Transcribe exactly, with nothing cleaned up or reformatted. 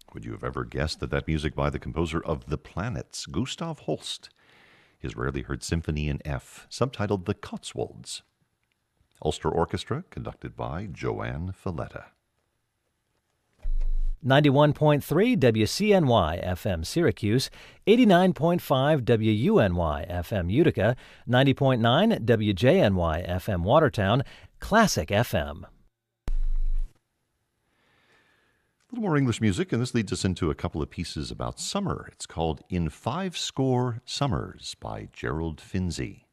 Would you have ever guessed that that music by the composer of The Planets, Gustav Holst? His rarely heard symphony in F, subtitled The Cotswolds. Ulster Orchestra, conducted by Joanne Falletta. ninety-one point three W C N Y F M Syracuse, eighty-nine point five W U N Y F M Utica, ninety point nine W J N Y F M Watertown, Classic F M. A little more English music, and this leads us into a couple of pieces about summer. It's called In Five Score Summers by Gerald Finzi.